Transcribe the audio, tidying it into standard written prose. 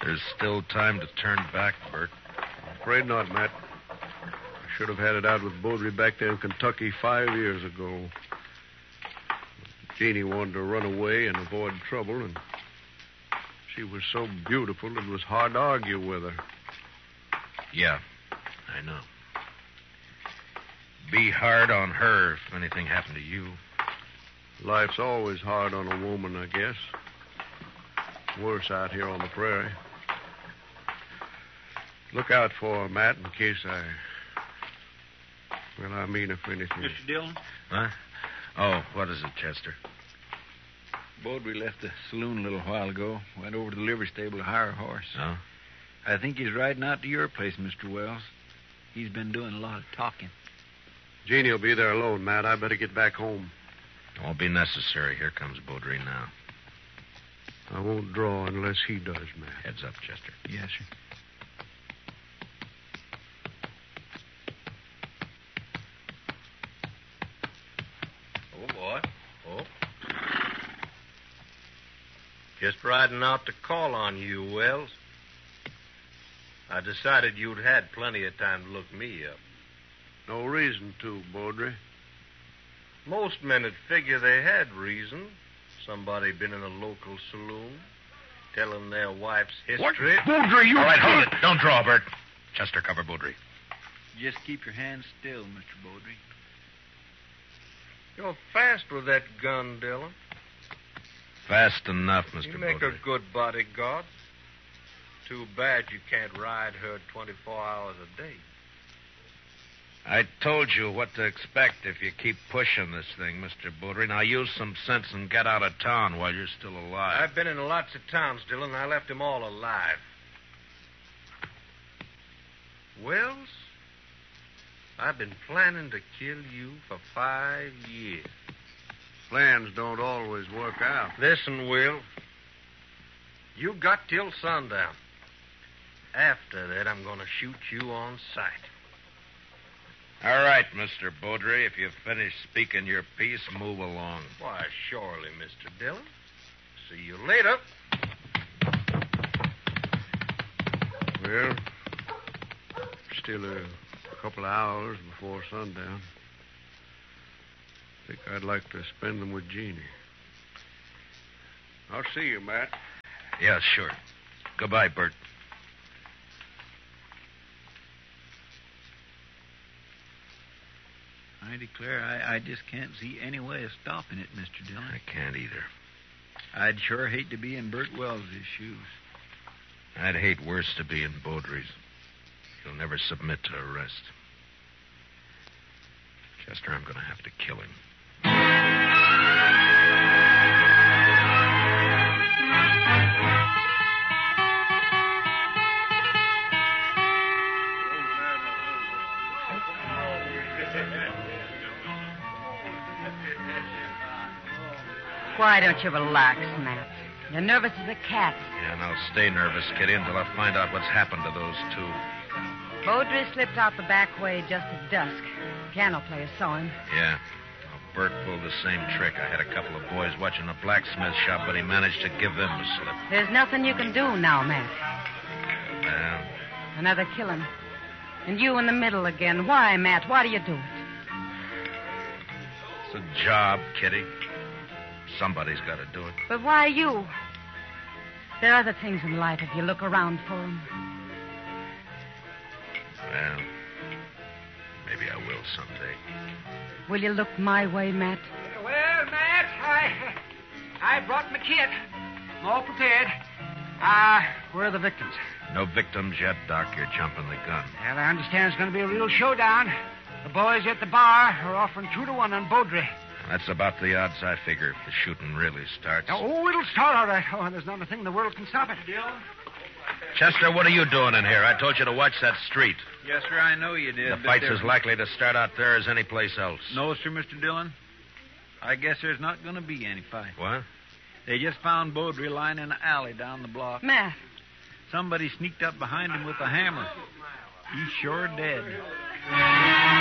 There's still time to turn back, Bert. I'm afraid not, Matt. I should have had it out with Beaudry back there in Kentucky 5 years ago. Jeannie wanted to run away and avoid trouble, and she was so beautiful it was hard to argue with her. Yeah, I know. Be hard on her if anything happened to you. Life's always hard on a woman, I guess. Worse out here on the prairie. Look out for her, Matt, in case I mean if anything. Mr. Dillon? Huh? Oh, what is it, Chester? Beaudry left the saloon a little while ago. Went over to the livery stable to hire a horse. Oh? I think he's riding out to your place, Mr. Wells. He's been doing a lot of talking. Jeannie will be there alone, Matt. I better get back home. It won't be necessary. Here comes Beaudry now. I won't draw unless he does, Matt. Heads up, Chester. Yes, sir. Oh, boy. Oh. Just riding out to call on you, Wells. I decided you'd had plenty of time to look me up. No reason to, Beaudry. Most men would figure they had reason. Somebody been in a local saloon, telling their wife's history. What? Beaudry, you... All right, hold it. Don't draw, Bert. Chester, cover Beaudry. Just keep your hands still, Mr. Beaudry. You're fast with that gun, Dillon. Fast enough, Mr. You make Beaudry. a good bodyguard. Too bad you can't ride her 24 hours a day. I told you what to expect if you keep pushing this thing, Mr. Beaudry. Now use some sense and get out of town while you're still alive. I've been in lots of towns, Dillon. I left them all alive. Wells, I've been planning to kill you for 5 years. Plans don't always work out. Listen, Will. You got till sundown. After that, I'm going to shoot you on sight. All right, Mr. Beaudry. If you've finished speaking your piece, move along. Why, surely, Mr. Dillon. See you later. Well, still a couple of hours before sundown. I think I'd like to spend them with Jeannie. I'll see you, Matt. Yeah, sure. Goodbye, Bert. I declare, I just can't see any way of stopping it, Mr. Dillon. I can't either. I'd sure hate to be in Bert Wells' shoes. I'd hate worse to be in Beaudry's. He'll never submit to arrest. Chester, I'm going to have to kill him. Why don't you relax, Matt? You're nervous as a cat. Yeah, and I'll stay nervous, Kitty, until I find out what's happened to those two. Beaudry slipped out the back way just at dusk. Piano player saw him. Yeah. Well, Bert pulled the same trick. I had a couple of boys watching the blacksmith shop, but he managed to give them the slip. There's nothing you can do now, Matt. Well, Another killing. And you in the middle again. Why, Matt? Why do you do it? it's a job, Kitty. Somebody's got to do it. But why you? There are other things in life if you look around for them. Well, maybe I will someday. Will you look my way, Matt? Well, Matt, I brought my kit. I'm all prepared. Where are the victims? No victims yet, Doc. You're jumping the gun. Well, I understand it's going to be a real showdown. The boys at the bar are offering 2-1 on Beaudry. That's about the odds I figure if the shooting really starts. Oh, it'll start all right. Oh, there's not a thing in the world can stop it. Chester, what are you doing in here? I told you to watch that street. Yes, sir, I know you did. The fight's as likely to start out there as any place else. No, sir, Mr. Dillon. I guess there's not going to be any fight. What? They just found Beaudry lying in an alley down the block. Matt. Somebody sneaked up behind him with a hammer. He's sure dead.